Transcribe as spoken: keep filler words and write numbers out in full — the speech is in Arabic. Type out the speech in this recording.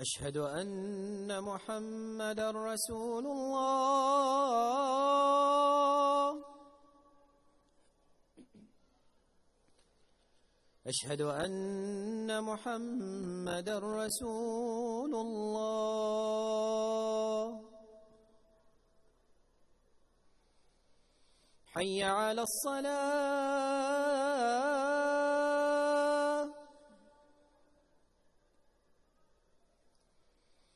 أشهد أن محمدًا رسول الله. أشهد أن محمدًا رسول الله. حي على الصلاة.